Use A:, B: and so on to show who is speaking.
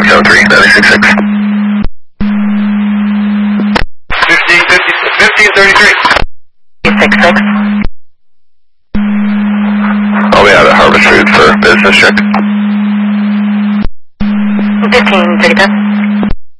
A: 573, 966.
B: 1533.
C: 866.
A: I'll be out of Harvest Road for business check.
C: 1535.